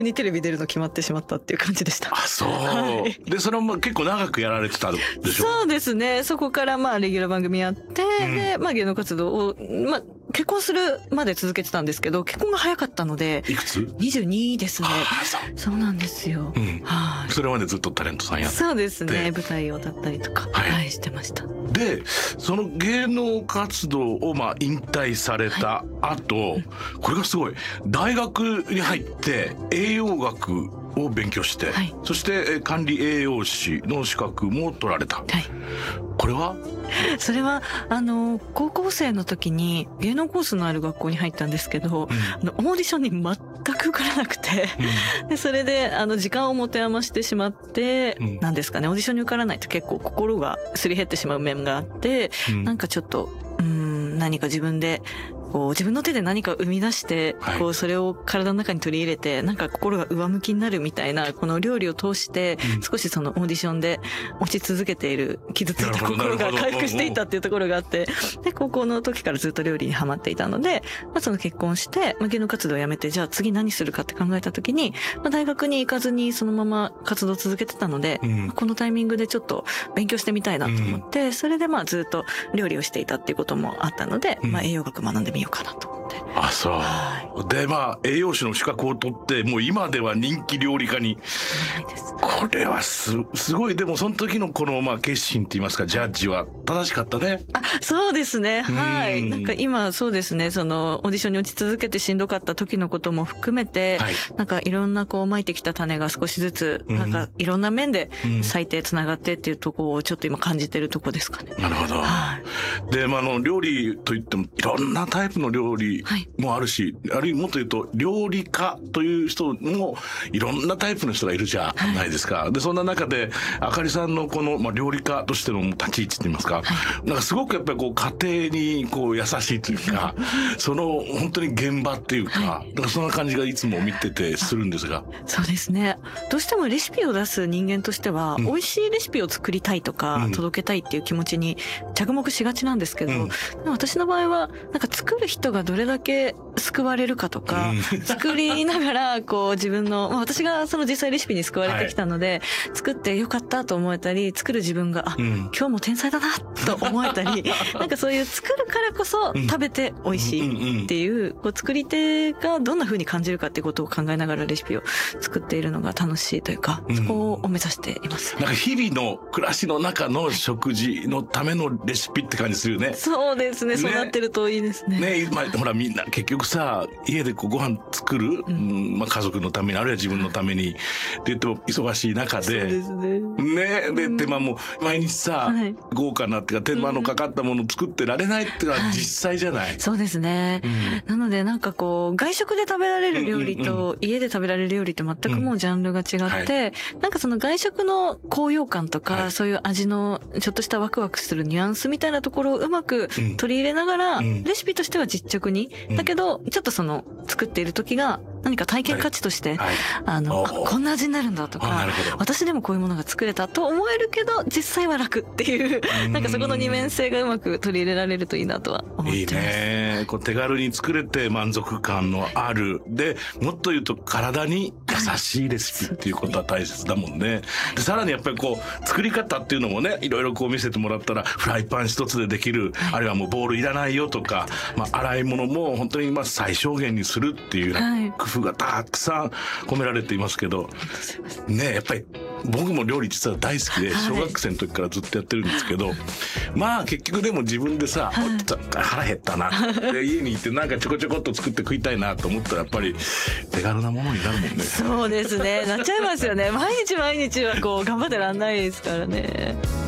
にテレビ出るの決まってしまったっていう感じでした。 あ、そう、 はい、 でそれも結構長くやられてたでしょ。 そうですね。そこからレギュラー番組やって、で芸能活動を結婚するまで続けてたんですけど、結婚が早かったので。 いくつ ？22ですね。そうなんですよ。 はい、それまでずっとタレントさんやって。 そうですね。舞台を歌ったりとか、はい、してました。 でその芸能活動を引退された後、これがすごい、大学に入って栄養学を勉強して、そして管理栄養士の資格も取られた。これは？ それは高校生の時に芸能コースのある学校に入ったんですけど、オーディションに全く受からなくて、でそれで時間を持て余してしまって、なんですかね、オーディションに受からないと結構心がすり減ってしまう面があって、なんかちょっと何か自分で自分の手で何か生み出して、それを体の中に取り入れて、なんか心が上向きになるみたいな、この料理を通して、少しそのオーディションで落ち続けている、傷ついた心が回復していたっていうところがあって、で、高校の時からずっと料理にハマっていたので、その結婚して、芸能活動をやめて、じゃあ次何するかって考えた時に、大学に行かずにそのまま活動を続けてたので、このタイミングでちょっと勉強してみたいなと思って、それでずっと料理をしていたっていうこともあったので、栄養学学んでみようかなと思って。 あ、そう。で、栄養士の資格を取って、もう今では人気料理家に。これはすごい。でもその時のこの決心って言いますか、ジャッジは正しかったね。 あ、そうですね。はい。なんか今そうですね、そのオーディションに落ち続けてしんどかった時のことも含めて、なんかいろんな蒔いてきた種が少しずつ、なんかいろんな面で咲いてつながってっていうところをちょっと今感じてるとこですかね。 なるほど。で、料理といってもいろんなタイプの料理もあるし、あるいはもっと言うと料理家という人もいろんなタイプの人がいるじゃないですか。で、そんな中であかりさんのこの、料理家としての立ち位置って言いますか、なんかすごくやっぱり家庭に優しいというか、その本当に現場っていうか、なんかそんな感じがいつも見ててするんですが。 そうですね。どうしてもレシピを出す人間としては、美味しいレシピを作りたいとか、届けたいっていう気持ちに着目しがちなんですけど、私の場合はなんか作る人がどれだけ救われるかとか、作りながら自分の、私がその実際レシピに救われてきたので、作ってよかったと思えたり、作る自分が今日も天才だなと思えたり、なんかそういう作るからこそ食べて美味しいっていう、作り手がどんな風に感じるかっていうことを考えながらレシピを作っているのが楽しいというか、そこを目指していますね。 なんか日々の暮らしの中の食事のためのレシピって感じするよね。 そうですね。そうなってるといいですね。 ほらみんな結局さ、家でご飯作る、家族のためにあるいは自分のためにって言っても忙しい中で、 そうですね。 で手間も毎日さ、豪華なっていうか手間のかかったものを作ってられないっていうのは実際じゃない。 そうですね。なのでなんか外食で食べられる料理と家で食べられる料理って全くもうジャンルが違って、なんかその外食の高揚感とか、そういう味のちょっとしたワクワクするニュアンスみたいなところをうまく取り入れながら、レシピとしては実直に、だけどちょっとその作っている時が何か体験価値として、こんな味になるんだとか、私でもこういうものが作れたと思えるけど実際は楽っていう、なんかそこの二面性がうまく取り入れられるといいなとは思ってます。いいね。 手軽に作れて満足感のある、でもっと言うと体に優しいレシピっていうことは大切だもんね。でさらにやっぱり作り方っていうのもね、いろいろ見せてもらったら、フライパン一つでできる、あるいはもうボウルいらないよとか、洗い物も本当に最小限にするっていう工夫がたくさん込められていますけど、ね、やっぱり僕も料理実は大好きで、小学生の時からずっとやってるんですけど、結局でも自分でさ、腹減ったなで家に行ってなんかちょこちょこっと作って食いたいなと思ったら、やっぱり手軽なものになるもんね。 そうですね。なっちゃいますよね。毎日は頑張ってらんないですからね。